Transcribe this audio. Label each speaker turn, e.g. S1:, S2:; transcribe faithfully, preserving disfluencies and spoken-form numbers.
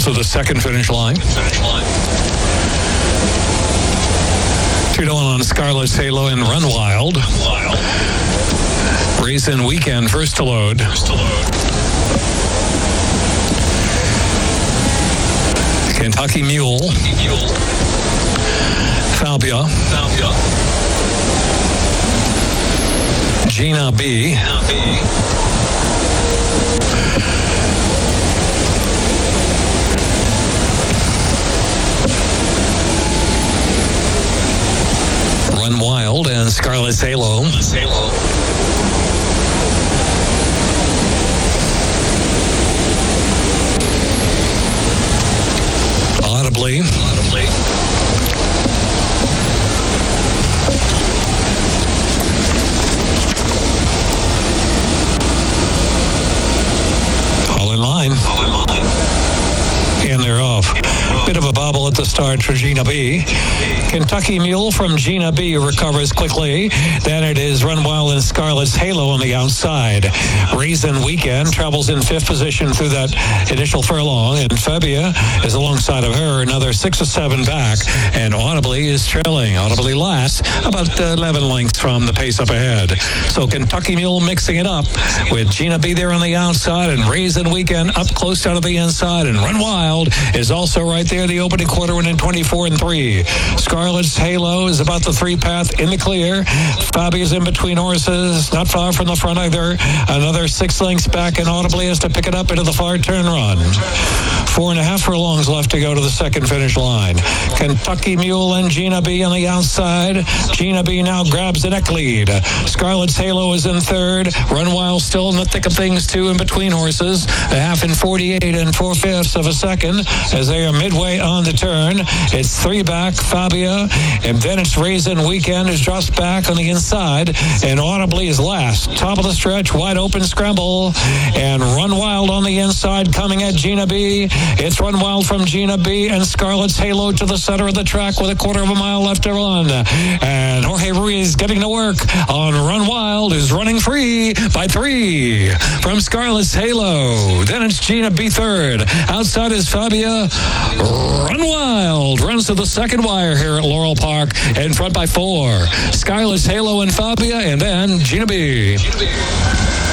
S1: to the second finish line. Two to one on Scarlet's Halo and Run Wild. Raisin Weekend first to load. Kentucky Mule. Falbia. Gina B. Run Wild and Scarlet's Halo. Audibly. Audibly. All in line. All in line. And they're off. Bit of a bobble at the start for Gina B. Kentucky Mule from Gina B recovers quickly. Then it is Run Wild and Scarlet's Halo on the outside. Raisin Weekend travels in fifth position through that initial furlong, and Fabia is alongside of her, another six or seven back, and Audibly is trailing. Audibly last, about eleven lengths from the pace up ahead. So Kentucky Mule mixing it up with Gina B there on the outside, and Raisin Weekend up close down to the inside, and Run Wild is also right there, the opening quarter one in twenty-four and three. Scarlet's Halo is about the three path in the clear. Fabia's in between horses, not far from the front either. Another six lengths back, and Audibly has to pick it up into the far turn run. Four and a half furlongs left to go to the second finish line. Kentucky Mule and Gina B on the outside. Gina B now grabs the neck lead. Scarlet's Halo is in third. Run Wild still in the thick of things too, in between horses. A half in forty-eight and four fifths of a second as they are midway on the turn. It's three back, Fabia, and then it's Raisin Weekend is just back on the inside, and Audibly is last. Top of the stretch, wide open scramble, and Run Wild on the inside coming at Gina B. It's Run Wild from Gina B and Scarlet's Halo to the center of the track with a quarter of a mile left to run. And Jorge Ruiz getting to work on Run Wild, is running free by three from Scarlet's Halo. Then it's Gina B third. Outside is Fabia. Run Wild runs to the second wire here at Laurel Park, in front by four. Scarlet's Halo and Fabia, and then Gina B. Gina B.